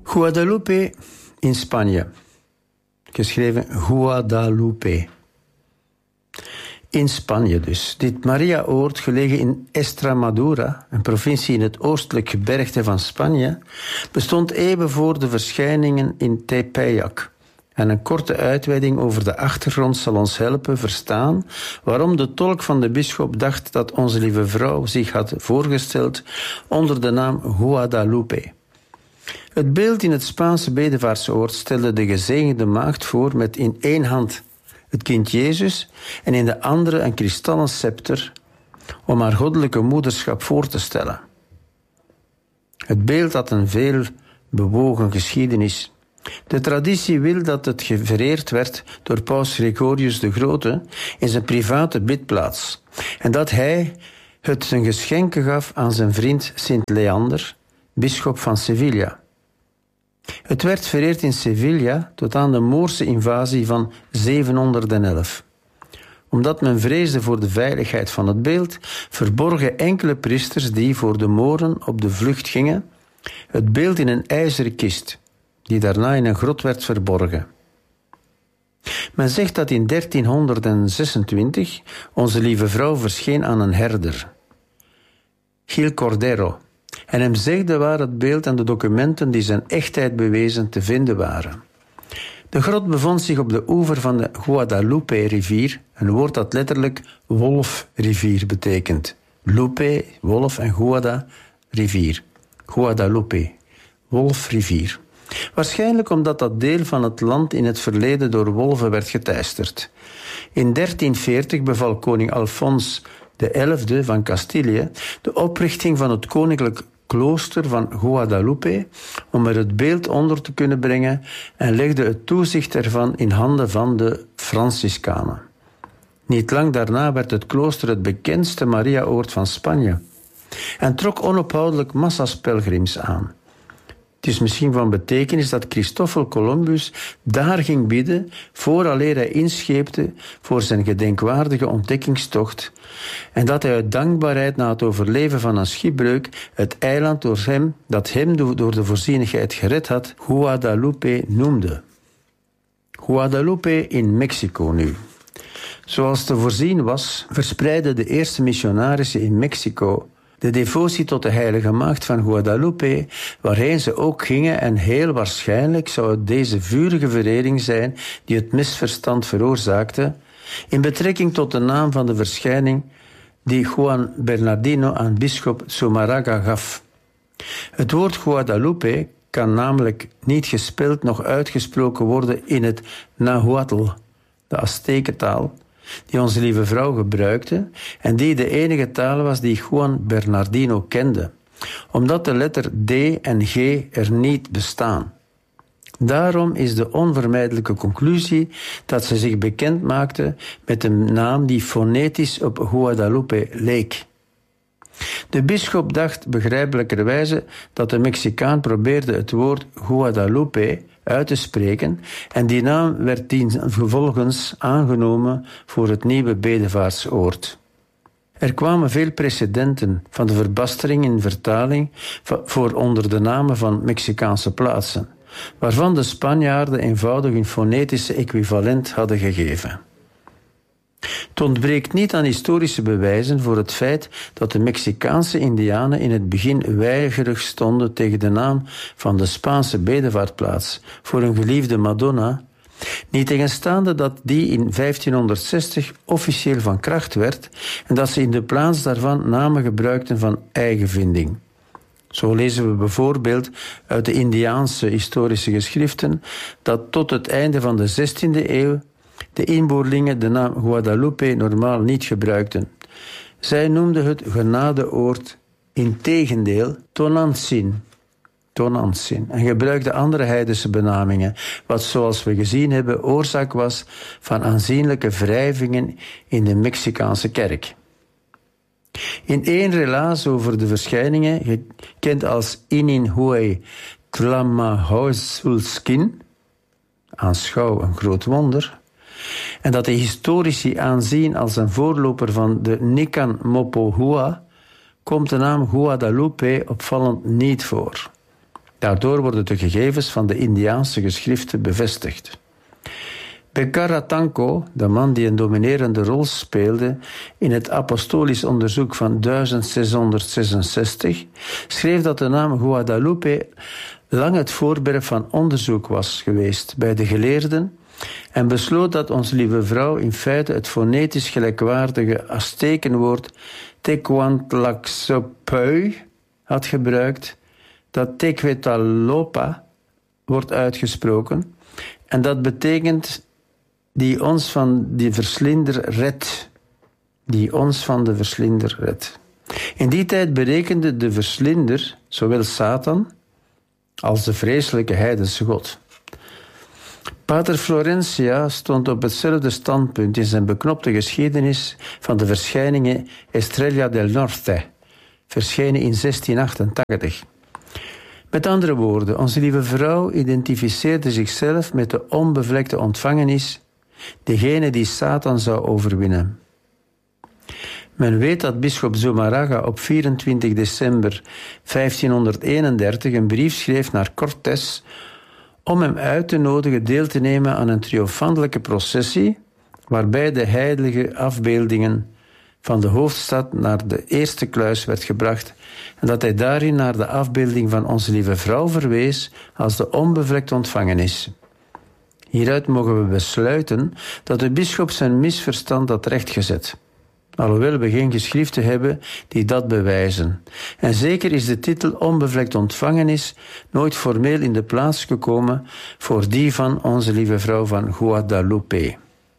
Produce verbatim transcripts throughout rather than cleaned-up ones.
Guadalupe in Spanje. Geschreven Guadalupe. In Spanje dus. Dit Maria-oord, gelegen in Estremadura, een provincie in het oostelijk gebergte van Spanje, bestond even voor de verschijningen in Tepeyac. En een korte uitweiding over de achtergrond zal ons helpen verstaan waarom de tolk van de bisschop dacht dat Onze Lieve Vrouw zich had voorgesteld onder de naam Guadalupe. Het beeld in het Spaanse bedevaartsoord stelde de gezegende maagd voor met in één hand het kind Jezus en in de andere een kristallen scepter om haar goddelijke moederschap voor te stellen. Het beeld had een veel bewogen geschiedenis. De traditie wil dat het vereerd werd door paus Gregorius de Grote in zijn private bidplaats en dat hij het ten geschenke gaf aan zijn vriend Sint Leander, bisschop van Sevilla. Het werd vereerd in Sevilla tot aan de Moorse invasie van zevenhonderdelf. Omdat men vreesde voor de veiligheid van het beeld, verborgen enkele priesters die voor de Moren op de vlucht gingen het beeld in een ijzeren kist, die daarna in een grot werd verborgen. Men zegt dat in dertienhonderdzesentwintig Onze Lieve Vrouw verscheen aan een herder, Gil Cordero, en hem zegde waar het beeld en de documenten die zijn echtheid bewezen te vinden waren. De grot bevond zich op de oever van de Guadalupe-rivier, een woord dat letterlijk wolfrivier betekent. Lupe, wolf, en Guada, rivier. Guadalupe, wolfrivier. Waarschijnlijk omdat dat deel van het land in het verleden door wolven werd geteisterd. In dertien veertig beval koning Alfons de elfde van Castilië de oprichting van het koninklijk klooster van Guadalupe om er het beeld onder te kunnen brengen en legde het toezicht ervan in handen van de Franciscanen. Niet lang daarna werd het klooster het bekendste Maria-oord van Spanje en trok onophoudelijk massa's pelgrims aan. Het is misschien van betekenis dat Christoffel Columbus daar ging bidden vooraleer hij inscheepte voor zijn gedenkwaardige ontdekkingstocht en dat hij uit dankbaarheid na het overleven van een schipbreuk het eiland door hem, dat hem door de voorzienigheid gered had, Guadalupe noemde. Guadalupe in Mexico nu. Zoals te voorzien was, verspreidden de eerste missionarissen in Mexico de devotie tot de heilige maagd van Guadalupe, waarheen ze ook gingen, en heel waarschijnlijk zou het deze vurige verering zijn die het misverstand veroorzaakte in betrekking tot de naam van de verschijning die Juan Bernardino aan bisschop Zumarraga gaf. Het woord Guadalupe kan namelijk niet gespeld noch uitgesproken worden in het Nahuatl, de Aztekentaal, die Onze Lieve Vrouw gebruikte en die de enige taal was die Juan Bernardino kende, omdat de letter D en G er niet bestaan. Daarom is de onvermijdelijke conclusie dat ze zich bekend maakte met een naam die fonetisch op Guadalupe leek. De bisschop dacht begrijpelijkerwijze dat de Mexicaan probeerde het woord Guadalupe uit te spreken en die naam werd dientengevolgens aangenomen voor het nieuwe bedevaartsoord. Er kwamen veel precedenten van de verbastering in vertaling voor onder de namen van Mexicaanse plaatsen, waarvan de Spanjaarden eenvoudig een fonetische equivalent hadden gegeven. Het ontbreekt niet aan historische bewijzen voor het feit dat de Mexicaanse indianen in het begin weigerig stonden tegen de naam van de Spaanse bedevaartplaats voor een geliefde Madonna, niettegenstaande dat die in vijftienhonderdzestig officieel van kracht werd en dat ze in de plaats daarvan namen gebruikten van eigen vinding. Zo lezen we bijvoorbeeld uit de Indiaanse historische geschriften dat tot het einde van de zestiende eeuw de inboorlingen de naam Guadalupe normaal niet gebruikten. Zij noemden het genadeoord integendeel Tonantzin, Tonantzin en gebruikten andere heidense benamingen, wat zoals we gezien hebben oorzaak was van aanzienlijke wrijvingen in de Mexicaanse kerk. In één relaas over de verschijningen, gekend als Ininhuey Tlamahousulskin, aanschouw een groot wonder, en dat de historici aanzien als een voorloper van de Nican Mopohua, komt de naam Guadalupe opvallend niet voor. Daardoor worden de gegevens van de Indiaanse geschriften bevestigd. Bekkara Tanko, de man die een dominerende rol speelde in het apostolisch onderzoek van duizend zeshonderdzesenzestig, schreef dat de naam Guadalupe lang het voorwerp van onderzoek was geweest bij de geleerden en besloot dat Onze Lieve Vrouw in feite het fonetisch gelijkwaardige Aztekenwoord Tecuantlaxopeu had gebruikt, dat Tequetalopa wordt uitgesproken en dat betekent die ons van die verslinder redt. Die ons van de verslinder redt. In die tijd berekende de verslinder zowel Satan als de vreselijke heidense god. Pater Florentia stond op hetzelfde standpunt in zijn beknopte geschiedenis van de verschijningen Estrella del Norte, verschenen in zestien achtentachtig. Met andere woorden, Onze Lieve Vrouw identificeerde zichzelf met de onbevlekte ontvangenis, degene die Satan zou overwinnen. Men weet dat bisschop Zumarraga op vierentwintig december vijftienhonderdeenendertig een brief schreef naar Cortés om hem uit te nodigen deel te nemen aan een triomfantelijke processie waarbij de heilige afbeeldingen van de hoofdstad naar de eerste kluis werd gebracht en dat hij daarin naar de afbeelding van Onze Lieve Vrouw verwees als de onbevlekte ontvangenis. Hieruit mogen we besluiten dat de bisschop zijn misverstand had rechtgezet, alhoewel we geen geschriften hebben die dat bewijzen. En zeker is de titel onbevlekt ontvangenis nooit formeel in de plaats gekomen voor die van Onze Lieve Vrouw van Guadalupe.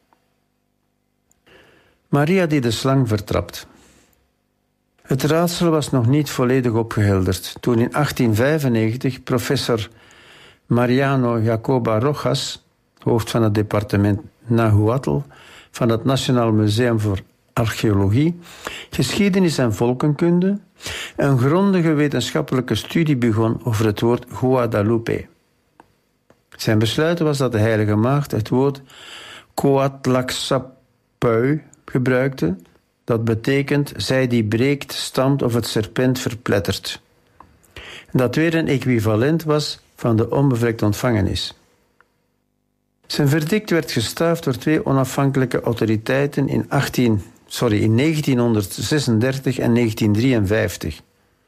Maria die de slang vertrapt. Het raadsel was nog niet volledig opgehelderd toen in achttien vijfennegentig professor Mariano Jacoba Rojas, hoofd van het departement Nahuatl van het Nationaal Museum voor Archeologie, Geschiedenis en Volkenkunde, een grondige wetenschappelijke studie begon over het woord Guadalupe. Zijn besluit was dat de Heilige Maagd het woord Coatlaxapeu gebruikte, dat betekent zij die breekt, stampt of het serpent verplettert. Dat weer een equivalent was van de onbevlekte ontvangenis. Zijn verdict werd gestaafd door twee onafhankelijke autoriteiten in, achttien, sorry, in negentienhonderdzesendertig en negentiendrieënvijftig.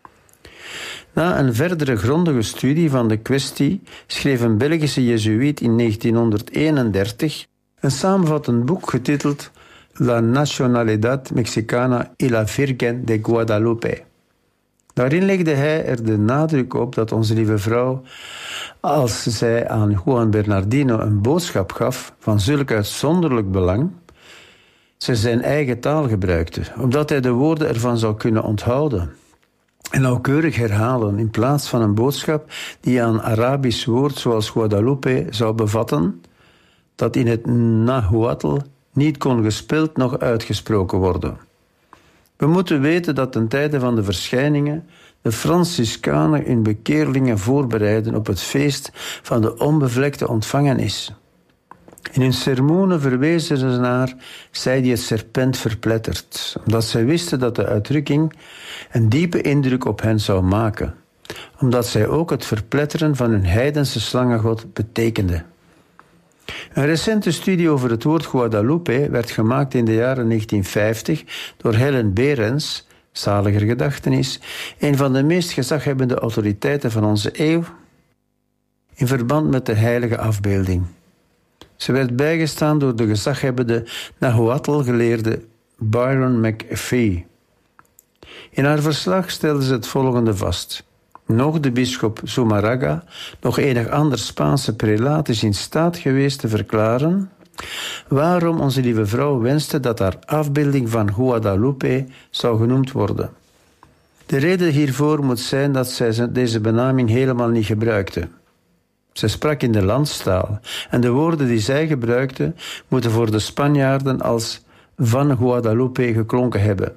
Na een verdere grondige studie van de kwestie schreef een Belgische jezuïet in negentienhonderdeenendertig een samenvattend boek getiteld La Nacionalidad Mexicana y la Virgen de Guadalupe. Daarin legde hij er de nadruk op dat Onze Lieve Vrouw, als zij aan Juan Bernardino een boodschap gaf van zulk uitzonderlijk belang, ze zijn eigen taal gebruikte, opdat hij de woorden ervan zou kunnen onthouden en nauwkeurig herhalen, in plaats van een boodschap die een Arabisch woord zoals Guadalupe zou bevatten, dat in het Nahuatl niet kon gespeld noch uitgesproken worden. We moeten weten dat ten tijde van de verschijningen de Franciscanen hun bekeerlingen voorbereiden op het feest van de onbevlekte ontvangenis. In hun sermoenen verwezen ze naar zij die het serpent verplettert, omdat zij wisten dat de uitdrukking een diepe indruk op hen zou maken, omdat zij ook het verpletteren van hun heidense slangengod betekende. Een recente studie over het woord Guadalupe werd gemaakt in de jaren negentien vijftig door Helen Behrens, zaliger gedachtenis, een van de meest gezaghebbende autoriteiten van onze eeuw, in verband met de heilige afbeelding. Ze werd bijgestaan door de gezaghebbende Nahuatl-geleerde Byron McPhee. In haar verslag stelde ze het volgende vast. Nog de bisschop Zumarraga, nog enig ander Spaanse prelaat is in staat geweest te verklaren waarom Onze Lieve Vrouw wenste dat haar afbeelding van Guadalupe zou genoemd worden. De reden hiervoor moet zijn dat zij deze benaming helemaal niet gebruikte. Zij sprak in de landstaal en de woorden die zij gebruikte moeten voor de Spanjaarden als van Guadalupe geklonken hebben.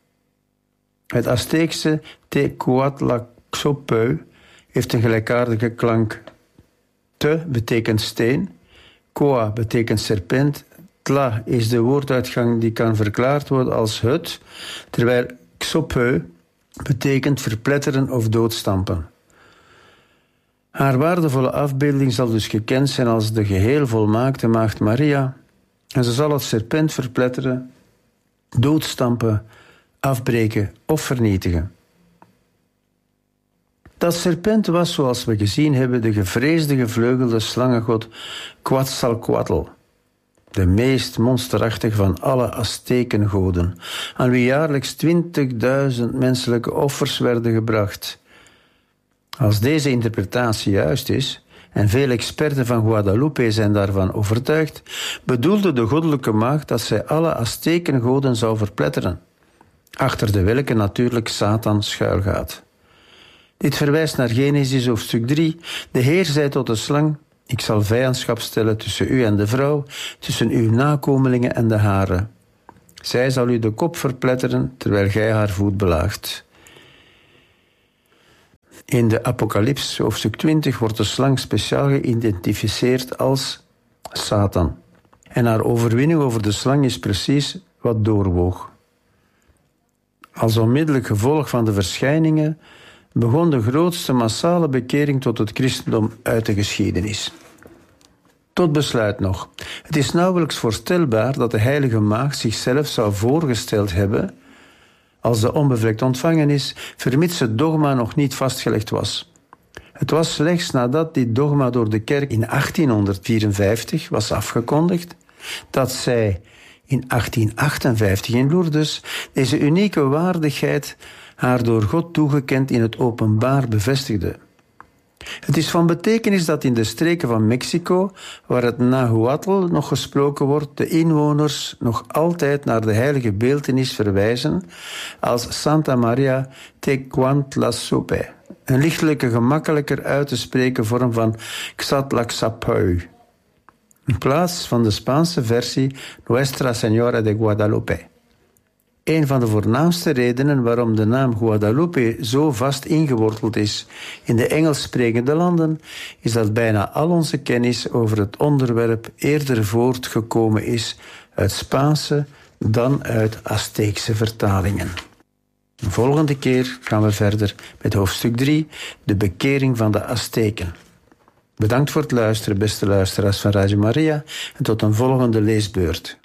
Het Azteekse Tecuatlaxopeu heeft een gelijkaardige klank. Te betekent steen, Coa betekent serpent, Tla is de woorduitgang die kan verklaard worden als het, terwijl Xopeu betekent verpletteren of doodstampen. Haar waardevolle afbeelding zal dus gekend zijn als de geheel volmaakte Maagd Maria en ze zal het serpent verpletteren, doodstampen, afbreken of vernietigen. Dat serpent was, zoals we gezien hebben, de gevreesde gevleugelde slangengod Quetzalcoatl, de meest monsterachtige van alle Aztekengoden, aan wie jaarlijks twintigduizend menselijke offers werden gebracht. Als deze interpretatie juist is, en veel experten van Guadalupe zijn daarvan overtuigd, bedoelde de goddelijke maagd dat zij alle Aztekengoden zou verpletteren, achter de welke natuurlijk Satan schuilgaat. Dit verwijst naar Genesis hoofdstuk drie. De Heer zei tot de slang: ik zal vijandschap stellen tussen u en de vrouw, tussen uw nakomelingen en de hare. Zij zal u de kop verpletteren, terwijl gij haar voet belaagt. In de Apocalyps, hoofdstuk twintig, wordt de slang speciaal geïdentificeerd als Satan. En haar overwinning over de slang is precies wat doorwoog. Als onmiddellijk gevolg van de verschijningen begon de grootste massale bekering tot het christendom uit de geschiedenis. Tot besluit nog. Het is nauwelijks voorstelbaar dat de heilige maagd zichzelf zou voorgesteld hebben als de onbevlekt ontvangen is, vermits het dogma nog niet vastgelegd was. Het was slechts nadat dit dogma door de kerk in achttienhonderdvierenvijftig was afgekondigd, dat zij in achttien achtenvijftig in Lourdes deze unieke waardigheid haar door God toegekend in het openbaar bevestigde. Het is van betekenis dat in de streken van Mexico, waar het Nahuatl nog gesproken wordt, de inwoners nog altijd naar de heilige beeltenis verwijzen als Santa Maria Tecuantlazope, een lichtelijke, gemakkelijker uit te spreken vorm van Xatlaxapeu, in plaats van de Spaanse versie Nuestra Señora de Guadalupe. Een van de voornaamste redenen waarom de naam Guadalupe zo vast ingeworteld is in de Engels sprekende landen, is dat bijna al onze kennis over het onderwerp eerder voortgekomen is uit Spaanse dan uit Azteekse vertalingen. De volgende keer gaan we verder met hoofdstuk drie, de bekering van de Azteken. Bedankt voor het luisteren, beste luisteraars van Radio Maria, en tot een volgende leesbeurt.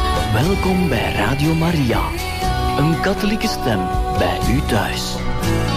Welkom bij Radio Maria, een katholieke stem bij u thuis.